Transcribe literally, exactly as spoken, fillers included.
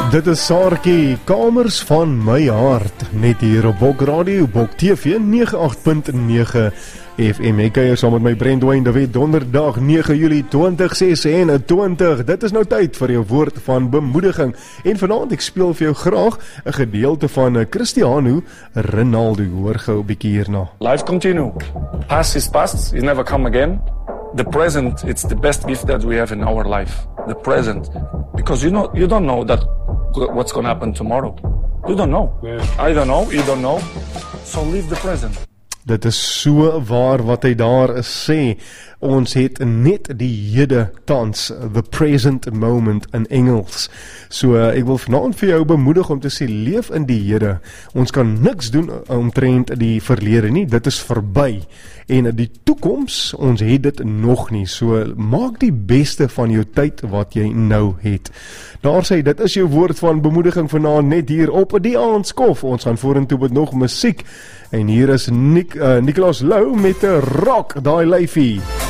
Dit is Saartjie, Kamers van my hart, net hier op Bok Radio, Bok T V nege agt punt nege F M. Ek kuier saam met my Brandwyn de Wet, donderdag nege Julie twintig ses-en-twintig. Dit is nou tyd vir jou woord van bemoediging. En vanaand ek speel vir jou graag 'n gedeelte van Cristiano Ronaldo. Hoor gou 'n bietjie hierna. Life continue. Past is past, it never come again. The present, it's the best gift that we have in our life. The present, because you know, you don't know that what's going to happen tomorrow. You don't know. Yeah. I don't know. You don't know. So live the present. Dit is so waar wat hy daar sê. Ons het net die hede tans, the present moment in Engels. So uh, ek wil vanaand vir jou bemoedig om te sê, leef in die hede. Ons kan niks doen omtrent die verlede nie, dit is verby. En die toekoms, ons het dit nog nie. So maak die beste van jou tyd wat jy nou het. Daar sê, dit is jou woord van bemoediging vanaand net hier op die Aandskof. Ons gaan vorentoe met nog musiek. En hier is Nik, uh, Nicolas Lou met 'n rock, daai lyfie.